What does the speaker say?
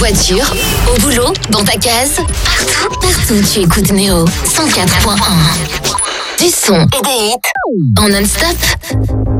voiture, au boulot, dans ta case, partout tu écoutes Néo 104.1. Du son et des hits en non-stop.